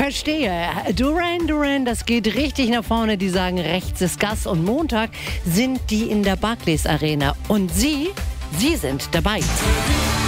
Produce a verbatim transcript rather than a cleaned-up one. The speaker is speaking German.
Verstehe. Duran Duran, das geht richtig nach vorne. Die sagen, rechts ist Gas. Und Montag sind die in der Barclays Arena. Und Sie, Sie sind dabei.